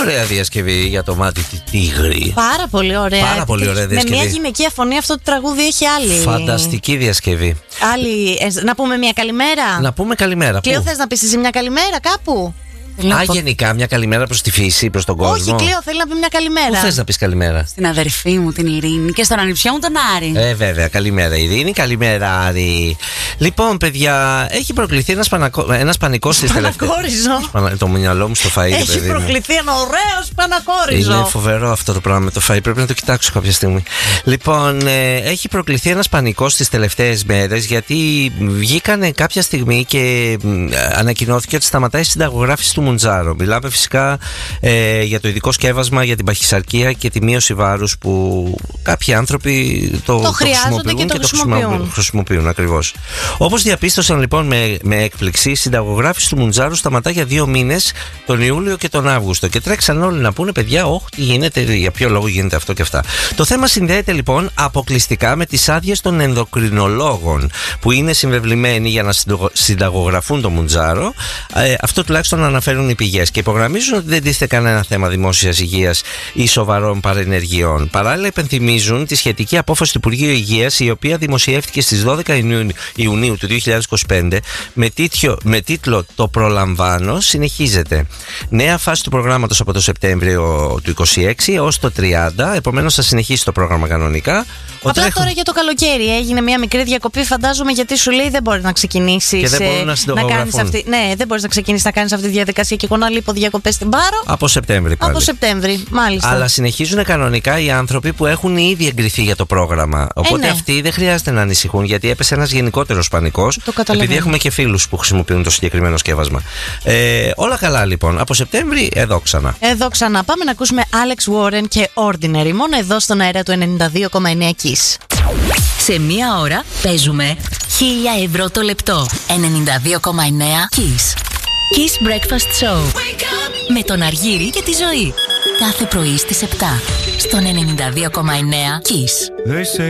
ωραία διασκευή για το μάτι τη τίγρη. Πάρα πολύ ωραία. Πάρα πολύ ωραία διασκευή. Με μια γυναικεία φωνή αυτό το τραγούδι έχει άλλη. Φανταστική διασκευή. Να πούμε μια καλημέρα. Να πούμε καλημέρα. Κλείο, θες να πεις εσύ μια καλημέρα κάπου? Γενικά μια καλημέρα προς τη φύση, προς τον κόσμο. Όχι, Κλείο, θέλει να πει μια καλημέρα. Πού θες να πεις καλημέρα? Στην αδερφή μου την Ειρήνη και στον ανιψιό μου τον Άρη. Βέβαια, καλημέρα Ειρήνη, καλημέρα Άρη. Λοιπόν, παιδιά, έχει προκληθεί ένας πανικός στις τελευταίες. Πανακόριζο. Το μυαλό μου στο φαΐ. Έχει προκληθεί ένα ωραίος πανακόριζο. Είναι φοβερό αυτό το πράγμα με το φαΐ. Πρέπει να το κοιτάξω κάποια στιγμή. Λοιπόν, έχει προκληθεί ένας πανικός στις τελευταίες μέρες, γιατί βγήκανε κάποια στιγμή και ανακοινώθηκε ότι σταματάει η συνταγογράφηση του Μουντζάρο. Μιλάμε φυσικά για το ειδικό σκεύασμα για την παχυσαρκία και τη μείωση βάρους που κάποιοι άνθρωποι το χρειάζονται και το χρησιμοποιούν ακριβώς. Όπως διαπίστωσαν λοιπόν με έκπληξη, η συνταγογράφηση του Μουντζάρου σταματά για 2 μήνες, τον Ιούλιο και τον Αύγουστο. Και τρέξαν όλοι να πούνε, παιδιά, τι γίνεται, για ποιο λόγο γίνεται αυτό και αυτά. Το θέμα συνδέεται λοιπόν αποκλειστικά με τις άδειες των ενδοκρινολόγων που είναι συμβεβλημένοι για να συνταγογραφούν το Μουντζάρο. Αυτό τουλάχιστον αναφέρουν οι πηγές και υπογραμμίζουν ότι δεν τίθεται κανένα θέμα δημόσιας υγείας ή σοβαρών παρενεργειών. Παράλληλα, υπενθυμίζουν τη σχετική απόφαση του Υπουργείου Υγείας, η οποία δημοσιεύτηκε στις 12 Ιουνίου του 2025 με τίτλο «Το προλαμβάνω, συνεχίζεται». Νέα φάση του προγράμματος από το Σεπτέμβριο του 2026 έως το 30, επομένως θα συνεχίσει το πρόγραμμα κανονικά. Απλά τώρα για το καλοκαίρι έγινε μια μικρή διακοπή, φαντάζομαι, γιατί σου λέει δεν μπορεί να ξεκινήσει. Και δεν μπορούν να κάνεις αυτή. Ναι, δεν μπορεί να ξεκινήσει να κάνει αυτή τη διαδικασία και εγώ να λείπω διακοπές στην Πάρο. Από Σεπτέμβρη πάλι. Από Σεπτέμβρη, μάλιστα. Αλλά συνεχίζουν κανονικά οι άνθρωποι που έχουν ήδη εγκριθεί για το πρόγραμμα. Οπότε ναι. Αυτοί δεν χρειάζεται να ανησυχούν, γιατί έπεσε ένας γενικότερος πανικός. Επειδή έχουμε και φίλους που χρησιμοποιούν το συγκεκριμένο σκεύασμα. Όλα καλά λοιπόν. Από Σεπτέμβρη εδώ ξανά. Εδώ ξανά. Πάμε να ακούσουμε Alex Warren και Ordinary. Μόνο εδώ στον αέρα του 92,9 Kiss. Σε μία ώρα παίζουμε 1.000 ευρώ το λεπτό. 92,9 Kiss. Kiss Breakfast Show. Με τον Αργύρη και τη Ζωή. Κάθε πρωί στις 7. Στον 92,9 Kiss.